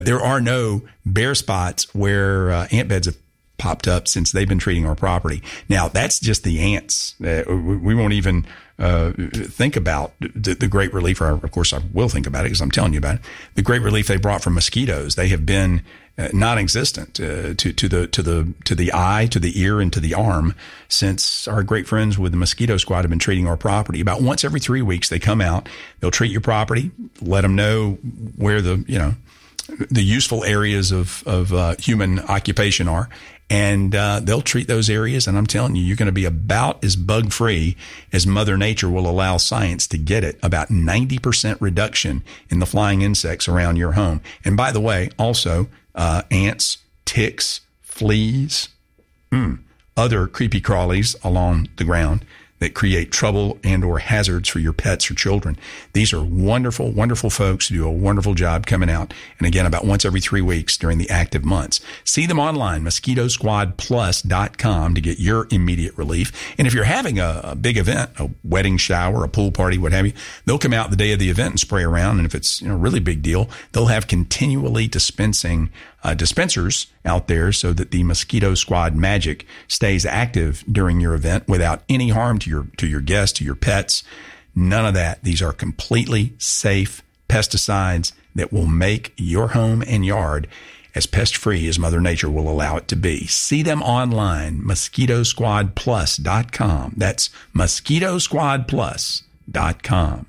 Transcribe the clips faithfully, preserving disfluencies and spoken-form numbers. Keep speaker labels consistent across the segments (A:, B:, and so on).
A: There are no bare spots where uh, ant beds have popped up since they've been treating our property. Now, that's just the ants. Uh, we won't even uh, think about the, the great relief, or of course I will think about it because I'm telling you about it, the great relief they brought from mosquitoes. They have been uh, non-existent uh, to, to the to the to the eye, to the ear, and to the arm since our great friends with the Mosquito Squad have been treating our property. About once every three weeks, they come out, they'll treat your property, let them know where the, you know, the useful areas of, of uh, human occupation are. And uh, they'll treat those areas. And I'm telling you, you're going to be about as bug free as Mother Nature will allow science to get it. About ninety percent reduction in the flying insects around your home. And by the way, also uh, ants, ticks, fleas, mm, other creepy crawlies along the ground that create trouble and or hazards for your pets or children. These are wonderful, wonderful folks who do a wonderful job coming out. And again, about once every three weeks during the active months. See them online, mosquito squad plus dot com, to get your immediate relief. And if you're having a, a big event, a wedding shower, a pool party, what have you, they'll come out the day of the event and spray around. And if it's, you know, a really big deal, they'll have continually dispensing Uh, dispensers out there so that the Mosquito Squad magic stays active during your event without any harm to your to your guests, to your pets. None of that. These are completely safe pesticides that will make your home and yard as pest-free as Mother Nature will allow it to be. See them online, mosquito squad plus dot com. That's mosquito squad plus dot com.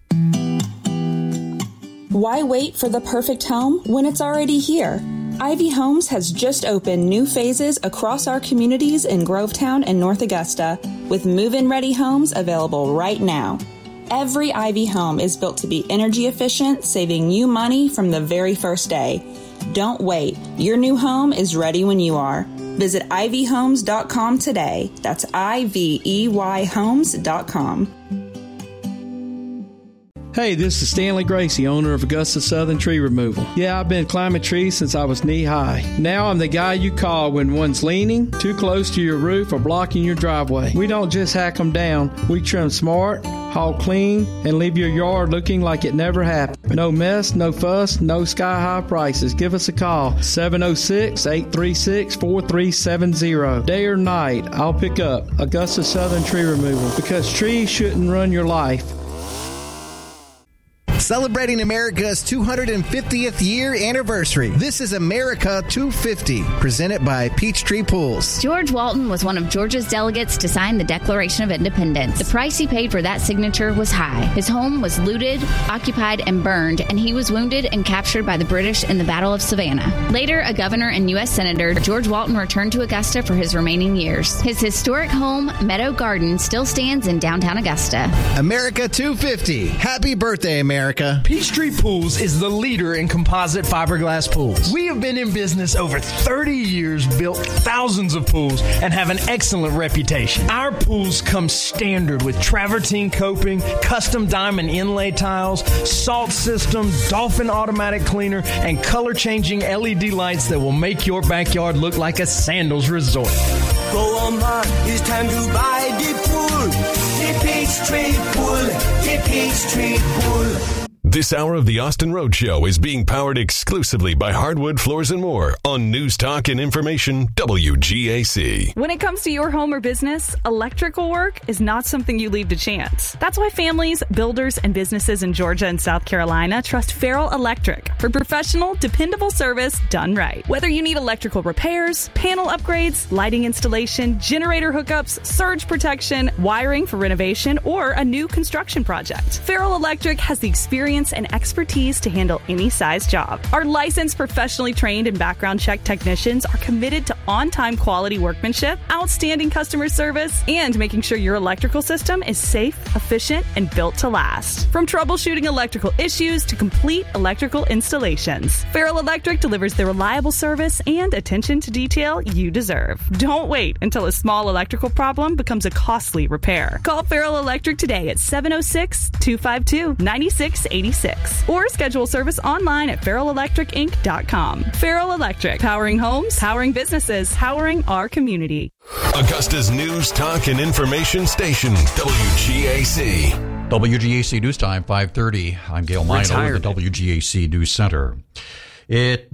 B: Why wait for the perfect home when it's already here? Ivy Homes has just opened new phases across our communities in Grovetown and North Augusta, with move-in ready homes available right now. Every Ivy home is built to be energy efficient, saving you money from the very first day. Don't wait. Your new home is ready when you are. Visit ivy homes dot com today. That's I V E Y homes dot com.
C: Hey, this is Stanley Gracie, owner of Augusta Southern Tree Removal. Yeah, I've been climbing trees since I was knee-high. Now I'm the guy you call when one's leaning, too close to your roof, or blocking your driveway. We don't just hack them down. We trim smart, haul clean, and leave your yard looking like it never happened. No mess, no fuss, no sky-high prices. Give us a call, seven oh six, eight three six, four three seven zero. Day or night, I'll pick up. Augusta Southern Tree Removal, because trees shouldn't run your life.
D: Celebrating America's two hundred fiftieth year anniversary. This is America two fifty, presented by Peachtree Pools.
E: George Walton was one of Georgia's delegates to sign the Declaration of Independence. The price he paid for that signature was high. His home was looted, occupied, and burned, and he was wounded and captured by the British in the Battle of Savannah. Later, a governor and U S Senator, George Walton returned to Augusta for his remaining years. His historic home, Meadow Garden, still stands in downtown Augusta.
D: America two fifty. Happy birthday, America.
F: Peachtree Pools is the leader in composite fiberglass pools. We have been in business over thirty years, built thousands of pools, and have an excellent reputation. Our pools come standard with travertine coping, custom diamond inlay tiles, salt system, Dolphin automatic cleaner, and color-changing L E D lights that will make your backyard look like a sandals resort.
G: Go on, man, it's time to buy the pool. The Peachtree Pool, the Peachtree Pool.
H: This hour of the Austin Road Show is being powered exclusively by Hardwood Floors and More on News Talk and Information W G A C.
I: When it comes to your home or business, electrical work is not something you leave to chance. That's why families, builders, and businesses in Georgia and South Carolina trust Farrell Electric for professional, dependable service done right. Whether you need electrical repairs, panel upgrades, lighting installation, generator hookups, surge protection, wiring for renovation, or a new construction project, Farrell Electric has the experience and expertise to handle any size job. Our licensed, professionally trained, and background check technicians are committed to on-time quality workmanship, outstanding customer service, and making sure your electrical system is safe, efficient, and built to last. From troubleshooting electrical issues to complete electrical installations, Farrell Electric delivers the reliable service and attention to detail you deserve. Don't wait until a small electrical problem becomes a costly repair. Call Farrell Electric today at seven oh six, two five two, nine six eight six or schedule service online at farrell electric inc dot com. Farrell Electric, powering homes, powering businesses, powering our community.
H: Augusta's News, Talk, and Information Station, W G A C.
J: W G A C News Time, five thirty. I'm Gail Mino with the W G A C News Center. It